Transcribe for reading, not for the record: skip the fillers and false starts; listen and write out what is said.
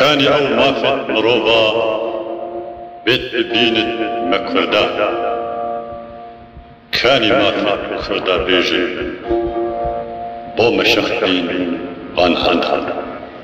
كاني او مافت مروبا بيت ببينت مكردا كاني مافت كردا بيجي بو مشخبين بان هندها